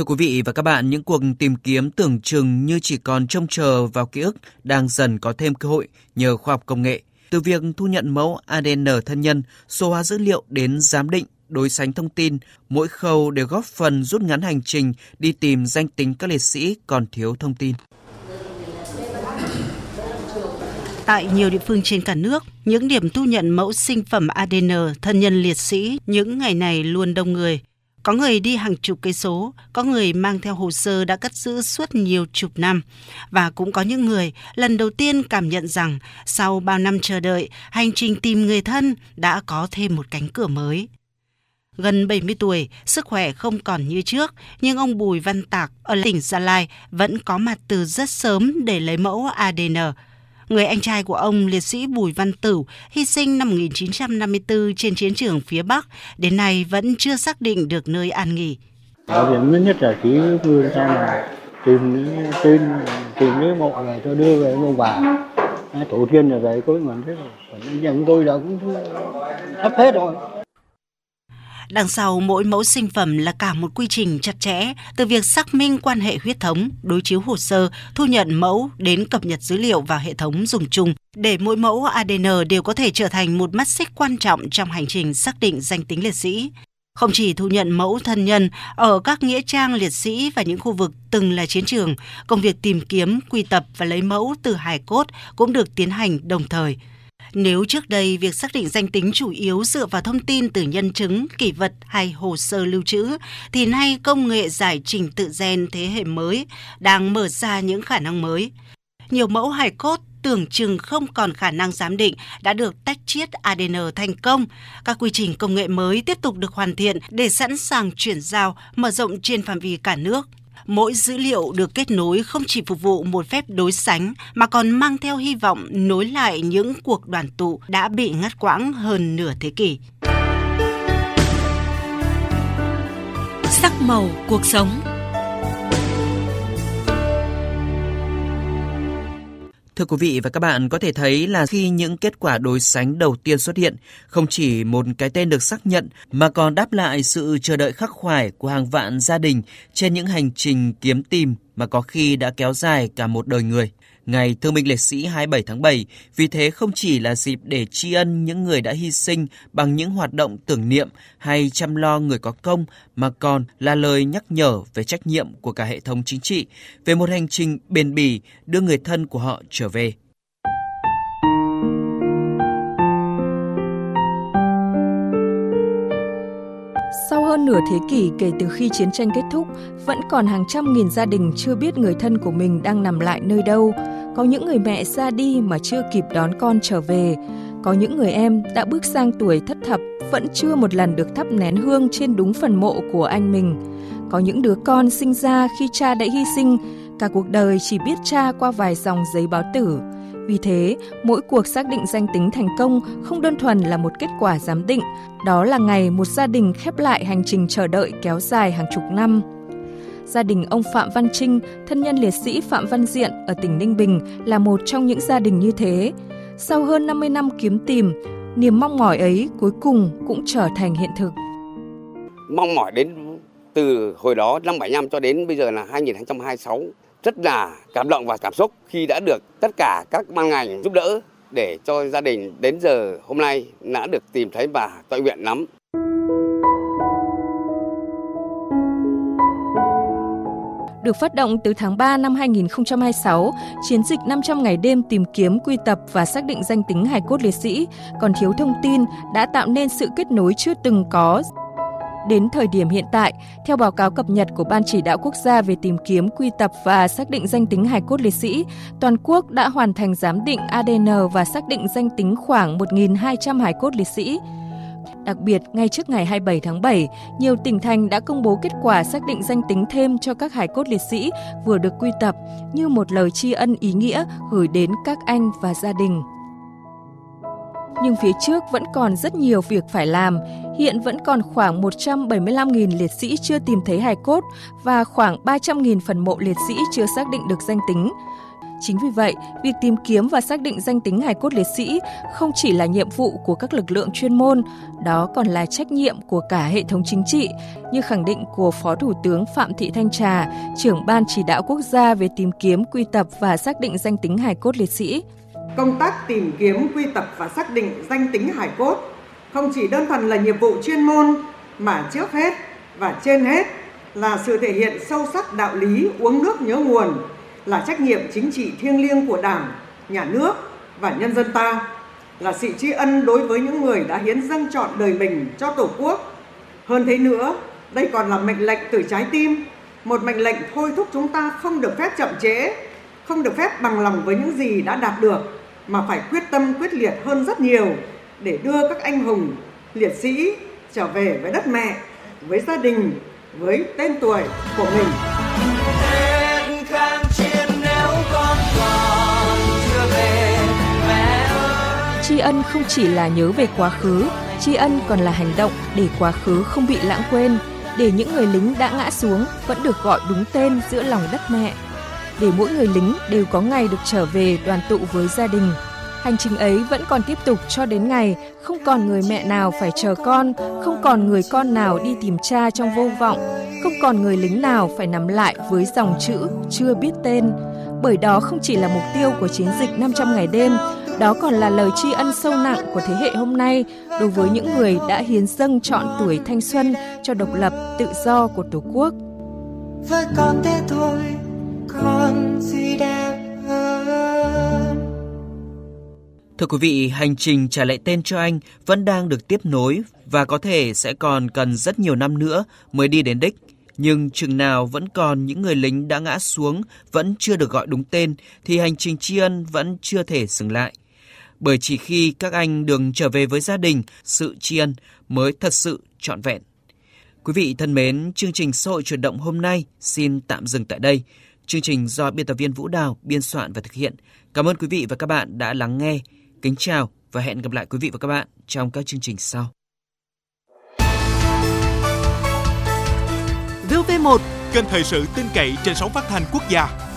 Thưa quý vị và các bạn, những cuộc tìm kiếm tưởng chừng như chỉ còn trông chờ vào ký ức đang dần có thêm cơ hội nhờ khoa học công nghệ. Từ việc thu nhận mẫu ADN thân nhân, số hóa dữ liệu đến giám định, đối sánh thông tin, mỗi khâu đều góp phần rút ngắn hành trình đi tìm danh tính các liệt sĩ còn thiếu thông tin. Tại nhiều địa phương trên cả nước, những điểm thu nhận mẫu sinh phẩm ADN thân nhân liệt sĩ những ngày này luôn đông người. Có người đi hàng chục cây số, có người mang theo hồ sơ đã cất giữ suốt nhiều chục năm. Và cũng có những người lần đầu tiên cảm nhận rằng sau bao năm chờ đợi, hành trình tìm người thân đã có thêm một cánh cửa mới. Gần 70 tuổi, sức khỏe không còn như trước, nhưng ông Bùi Văn Tạc ở tỉnh Gia Lai vẫn có mặt từ rất sớm để lấy mẫu ADN. Người anh trai của ông, liệt sĩ Bùi Văn Tửu, hy sinh năm 1954 trên chiến trường phía Bắc, đến nay vẫn chưa xác định được nơi an nghỉ. Điểm nhất là chỉ đưa ra là tìm lấy mộ rồi cho đưa về mộ bà. Tổ tiên là vậy, có mình thế rồi. Còn nhà tôi là cũng sắp hết rồi. Đằng sau mỗi mẫu sinh phẩm là cả một quy trình chặt chẽ, từ việc xác minh quan hệ huyết thống, đối chiếu hồ sơ, thu nhận mẫu đến cập nhật dữ liệu vào hệ thống dùng chung, để mỗi mẫu ADN đều có thể trở thành một mắt xích quan trọng trong hành trình xác định danh tính liệt sĩ. Không chỉ thu nhận mẫu thân nhân ở các nghĩa trang liệt sĩ và những khu vực từng là chiến trường, công việc tìm kiếm, quy tập và lấy mẫu từ hài cốt cũng được tiến hành đồng thời. Nếu trước đây việc xác định danh tính chủ yếu dựa vào thông tin từ nhân chứng, kỷ vật hay hồ sơ lưu trữ, thì nay công nghệ giải trình tự gen thế hệ mới đang mở ra những khả năng mới. Nhiều mẫu hài cốt tưởng chừng không còn khả năng giám định đã được tách chiết ADN thành công. Các quy trình công nghệ mới tiếp tục được hoàn thiện để sẵn sàng chuyển giao, mở rộng trên phạm vi cả nước. Mỗi dữ liệu được kết nối không chỉ phục vụ một phép đối sánh mà còn mang theo hy vọng nối lại những cuộc đoàn tụ đã bị ngắt quãng hơn nửa thế kỷ. Sắc màu cuộc sống. Thưa quý vị và các bạn, có thể thấy là khi những kết quả đối sánh đầu tiên xuất hiện, không chỉ một cái tên được xác nhận mà còn đáp lại sự chờ đợi khắc khoải của hàng vạn gia đình trên những hành trình kiếm tìm mà có khi đã kéo dài cả một đời người. Ngày Thương binh Liệt sĩ 27 tháng 7 vì thế không chỉ là dịp để tri ân những người đã hy sinh bằng những hoạt động tưởng niệm hay chăm lo người có công, mà còn là lời nhắc nhở về trách nhiệm của cả hệ thống chính trị về một hành trình bền bỉ đưa người thân của họ trở về. Sau hơn nửa thế kỷ kể từ khi chiến tranh kết thúc, vẫn còn hàng trăm nghìn gia đình chưa biết người thân của mình đang nằm lại nơi đâu. Có những người mẹ ra đi mà chưa kịp đón con trở về. Có những người em đã bước sang tuổi thất thập vẫn chưa một lần được thắp nén hương trên đúng phần mộ của anh mình. Có những đứa con sinh ra khi cha đã hy sinh, cả cuộc đời chỉ biết cha qua vài dòng giấy báo tử. Vì thế, mỗi cuộc xác định danh tính thành công không đơn thuần là một kết quả giám định, đó là ngày một gia đình khép lại hành trình chờ đợi kéo dài hàng chục năm. Gia đình ông Phạm Văn Trinh, thân nhân liệt sĩ Phạm Văn Diện ở tỉnh Ninh Bình là một trong những gia đình như thế. Sau hơn 50 năm kiếm tìm, niềm mong mỏi ấy cuối cùng cũng trở thành hiện thực. Mong mỏi đến từ hồi đó năm 75 cho đến bây giờ là 2026. Rất là cảm động và cảm xúc khi đã được tất cả các ban ngành giúp đỡ để cho gia đình đến giờ hôm nay đã được tìm thấy và tận nguyện lắm. Được phát động từ tháng 3 năm 2026, chiến dịch 500 ngày đêm tìm kiếm, quy tập và xác định danh tính hài cốt liệt sĩ còn thiếu thông tin đã tạo nên sự kết nối chưa từng có. Đến thời điểm hiện tại, theo báo cáo cập nhật của Ban Chỉ đạo Quốc gia về tìm kiếm, quy tập và xác định danh tính hài cốt liệt sĩ, toàn quốc đã hoàn thành giám định ADN và xác định danh tính khoảng 1.200 hài cốt liệt sĩ. Đặc biệt, ngay trước ngày 27 tháng 7, nhiều tỉnh thành đã công bố kết quả xác định danh tính thêm cho các hài cốt liệt sĩ vừa được quy tập như một lời tri ân ý nghĩa gửi đến các anh và gia đình. Nhưng phía trước vẫn còn rất nhiều việc phải làm. Hiện vẫn còn khoảng 175.000 liệt sĩ chưa tìm thấy hài cốt và khoảng 300.000 phần mộ liệt sĩ chưa xác định được danh tính. Chính vì vậy, việc tìm kiếm và xác định danh tính hài cốt liệt sĩ không chỉ là nhiệm vụ của các lực lượng chuyên môn, đó còn là trách nhiệm của cả hệ thống chính trị, như khẳng định của Phó Thủ tướng Phạm Thị Thanh Trà, trưởng Ban Chỉ đạo Quốc gia về tìm kiếm, quy tập và xác định danh tính hài cốt liệt sĩ. Công tác tìm kiếm, quy tập và xác định danh tính hài cốt không chỉ đơn thuần là nhiệm vụ chuyên môn, mà trước hết và trên hết là sự thể hiện sâu sắc đạo lý uống nước nhớ nguồn, là trách nhiệm chính trị thiêng liêng của Đảng, Nhà nước và nhân dân ta, là sự tri ân đối với những người đã hiến dâng trọn đời mình cho Tổ quốc. Hơn thế nữa, đây còn là mệnh lệnh từ trái tim, một mệnh lệnh thôi thúc chúng ta không được phép chậm trễ, không được phép bằng lòng với những gì đã đạt được, mà phải quyết tâm quyết liệt hơn rất nhiều để đưa các anh hùng, liệt sĩ trở về với đất mẹ, với gia đình, với tên tuổi của mình. Tri ân không chỉ là nhớ về quá khứ, tri ân còn là hành động để quá khứ không bị lãng quên, để những người lính đã ngã xuống vẫn được gọi đúng tên giữa lòng đất mẹ, để mỗi người lính đều có ngày được trở về đoàn tụ với gia đình. Hành trình ấy vẫn còn tiếp tục cho đến ngày không còn người mẹ nào phải chờ con, không còn người con nào đi tìm cha trong vô vọng, không còn người lính nào phải nằm lại với dòng chữ chưa biết tên. Bởi đó không chỉ là mục tiêu của chiến dịch 500 ngày đêm, đó còn là lời tri ân sâu nặng của thế hệ hôm nay đối với những người đã hiến dâng trọn tuổi thanh xuân cho độc lập, tự do của Tổ quốc. Với con thế thôi, còn gì đẹp hơn. Thưa quý vị, hành trình trả lại tên cho anh vẫn đang được tiếp nối và có thể sẽ còn cần rất nhiều năm nữa mới đi đến đích. Nhưng chừng nào vẫn còn những người lính đã ngã xuống vẫn chưa được gọi đúng tên thì hành trình tri ân vẫn chưa thể dừng lại. Bởi chỉ khi các anh được trở về với gia đình, sự tri ân mới thật sự trọn vẹn. Quý vị thân mến, chương trình Xã hội chuyển động hôm nay xin tạm dừng tại đây. Chương trình do biên tập viên Vũ Đào biên soạn và thực hiện. Cảm ơn quý vị và các bạn đã lắng nghe. Kính chào và hẹn gặp lại quý vị và các bạn trong các chương trình sau. VOV1, kênh thời sự tin cậy trên sóng phát thanh quốc gia.